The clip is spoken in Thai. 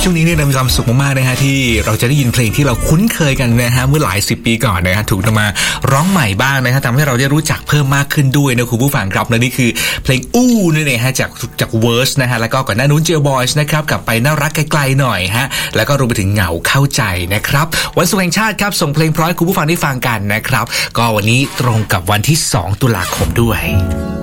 ช่วงนี้เนี่ยเรามีความสุขมากๆนะฮะที่เราจะได้ยินเพลงที่เราคุ้นเคยกันนะฮะเมื่อหลาย10 ปีก่อนนะฮะถูกนำมาร้องใหม่บ้างนะฮะทำให้เราได้รู้จักเพิ่มมากขึ้นด้วยนะคุณผู้ฟังครับและนี่คือเพลงอู้นี่นะฮะจากเวิร์สนะฮะแล้วก็ก่อนหน้านู้นเจลบอยส์นะครับกับไปน่ารักไกลๆหน่อยฮะแล้วก็รวมไปถึงเหงาเข้าใจนะครับวันศุกร์แห่งชาติครับส่งเพลงเพราะให้คุณผู้ฟังได้ฟังกันนะครับก็วันนี้ตรงกับวันที่2 ตุลาคมด้วย